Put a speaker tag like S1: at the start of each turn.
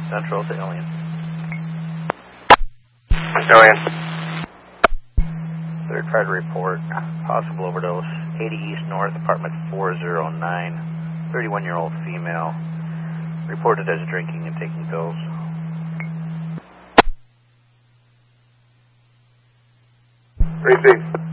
S1: Central to Alien.
S2: Alien.
S1: Third party report, possible overdose, 80 East North, apartment 409, 31-year-old female, reported as drinking and taking pills.
S2: Repeat.